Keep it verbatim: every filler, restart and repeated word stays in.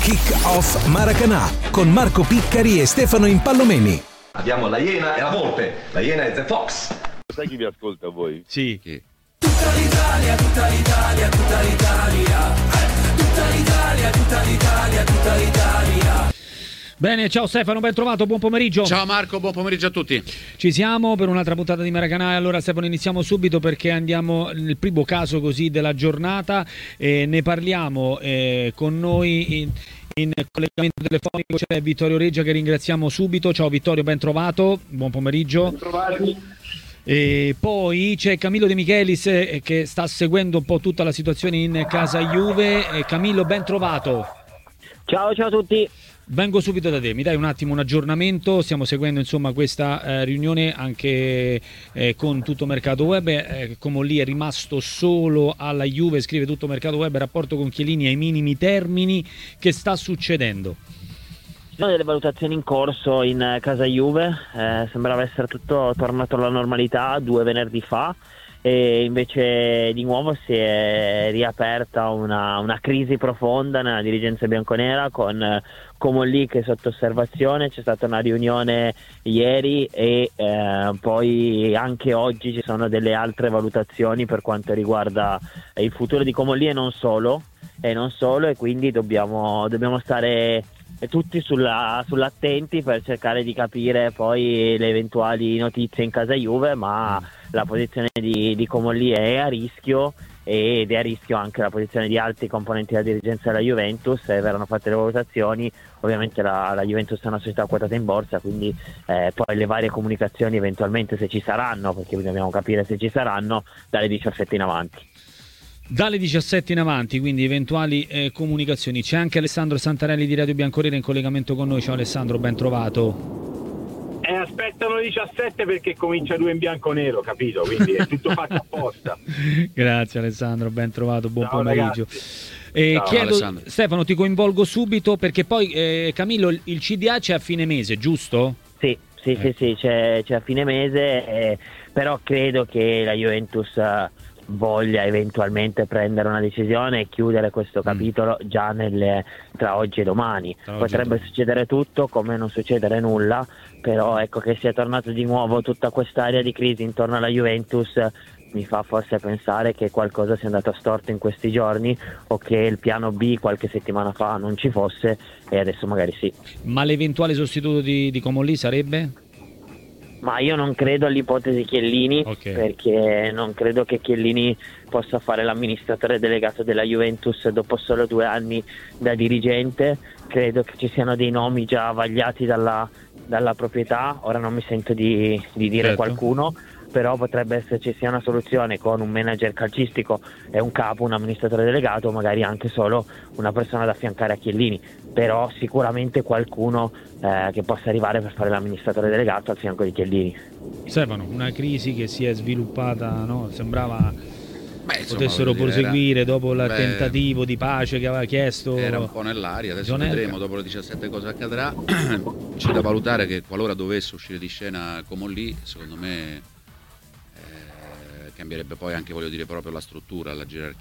Kick Off Maracanã con Marco Piccari e Stefano Impallomeni. Abbiamo la Iena e la Volpe. La Iena è The Fox. Sai chi vi ascolta voi? Sì. Chi? Tutta l'Italia, tutta l'Italia, tutta l'Italia. Eh, tutta l'Italia, tutta l'Italia, tutta l'Italia. Bene, ciao Stefano, ben trovato, buon pomeriggio. Ciao Marco, buon pomeriggio a tutti. Ci siamo per un'altra puntata di Maracanã. Allora Stefano, iniziamo subito perché andiamo nel primo caso così della giornata e ne parliamo eh, con noi in, in collegamento telefonico c'è Vittorio Reggia che ringraziamo subito. Ciao Vittorio, ben trovato, buon pomeriggio. Ben trovati. E poi c'è Camillo De Michelis eh, che sta seguendo un po' tutta la situazione in casa Juve. E Camillo, ben trovato. Ciao, ciao a tutti. Vengo subito da te, mi dai un attimo un aggiornamento, stiamo seguendo insomma questa eh, riunione anche eh, con Tutto Mercato Web, eh, come lì è rimasto solo alla Juve, scrive Tutto Mercato Web, rapporto con Chiellini ai minimi termini, che sta succedendo? Ci sono delle valutazioni in corso in casa Juve, eh, sembrava essere tutto tornato alla normalità due venerdì fa, e invece di nuovo si è riaperta una, una crisi profonda nella dirigenza bianconera con eh, Comolli che è sotto osservazione. C'è stata una riunione ieri e eh, poi anche oggi ci sono delle altre valutazioni per quanto riguarda il futuro di Comolli e non solo, e non solo e quindi dobbiamo, dobbiamo stare tutti sulla, sull'attenti per cercare di capire poi le eventuali notizie in casa Juve, ma la posizione di, di Comolli è a rischio ed è a rischio anche la posizione di altri componenti della dirigenza della Juventus. Se verranno fatte le valutazioni, ovviamente la, la Juventus è una società quotata in borsa, quindi eh, poi le varie comunicazioni eventualmente, se ci saranno, perché dobbiamo capire se ci saranno, dalle diciassette in avanti. Dalle diciassette in avanti, quindi eventuali eh, comunicazioni. C'è anche Alessandro Santarelli di Radio Bianconera in collegamento con noi. Ciao Alessandro, ben trovato. Eh, aspettano le diciassette perché comincia due in bianco-nero, capito? Quindi è tutto fatto apposta. Grazie Alessandro, ben trovato, buon Ciao, pomeriggio. E Ciao, chiedo, Alessandro. Stefano, ti coinvolgo subito perché poi eh, Camillo, il C D A c'è a fine mese, giusto? Sì, sì, Eh. sì, sì, c'è, c'è a fine mese, eh, però credo che la Juventus eh, voglia eventualmente prendere una decisione e chiudere questo capitolo già nelle, tra oggi e domani. Tra oggi Potrebbe e domani. succedere tutto come non succedere nulla, però ecco che sia tornato di nuovo tutta quest'area di crisi intorno alla Juventus mi fa forse pensare che qualcosa sia andato storto in questi giorni o che il piano B qualche settimana fa non ci fosse e adesso magari sì. Ma l'eventuale sostituto di, di Comolli sarebbe? Ma io non credo all'ipotesi Chiellini, Ok. perché non credo che Chiellini possa fare l'amministratore delegato della Juventus dopo solo due anni da dirigente. Credo che ci siano dei nomi già vagliati dalla, dalla proprietà, ora non mi sento di, di dire Certo. qualcuno, però potrebbe esserci sia una soluzione con un manager calcistico e un capo, un amministratore delegato, magari anche solo una persona da affiancare a Chiellini, però sicuramente qualcuno eh, che possa arrivare per fare l'amministratore delegato al fianco di Chiellini. Stefano, una crisi che si è sviluppata, no? Sembrava Beh, insomma, potessero voglio dire, proseguire era- dopo il beh, tentativo di pace che aveva chiesto. Era un po' nell'aria, adesso Gianelka. vedremo dopo le diciassette cosa accadrà. C'è da valutare che qualora dovesse uscire di scena Comolli, secondo me eh, cambierebbe poi anche, voglio dire, proprio la struttura, la gerarchia